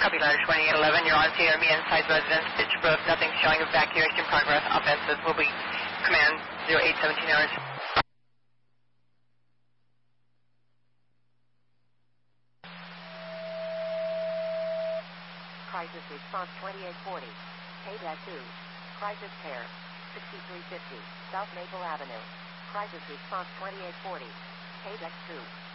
Copy ladder 2811, you're on CRB inside residence, Fitchbrook, nothing showing evacuation progress, offensive will be command 0817 hours. Crisis response 2840, KDAC 2, crisis pair, 6350, South Maple Avenue. Crisis response 2840, KDAC 2.